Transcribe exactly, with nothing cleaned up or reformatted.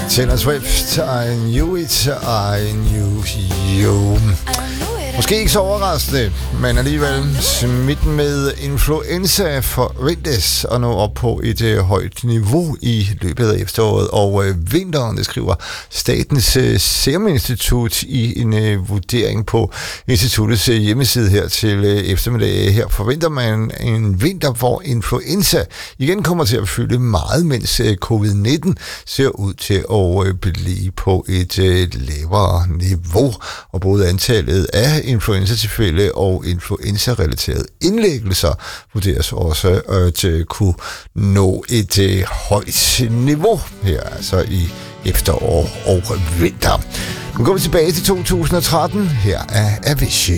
Taylor Swift, I knew it, I knew you. Måske ikke så overraskende, men alligevel smitten med influenza forventes at nå op på et øh, højt niveau i løbet af efteråret og øh, vinteren, det skriver Statens øh, Serum Institut i en øh, vurdering på instituttets øh, hjemmeside her til øh, eftermiddag. Her forventer man en vinter, hvor influenza igen kommer til at fylde meget, mens øh, covid nitten ser ud til at øh, blive på et øh, lavere niveau, og både antallet af influenzatilfælde og influenza-relaterede indlæggelser vurderes også at uh, kunne nå et uh, højt niveau her, altså i efterår og vinter. Nu går vi tilbage til to tusind og tretten. Her er Avicii.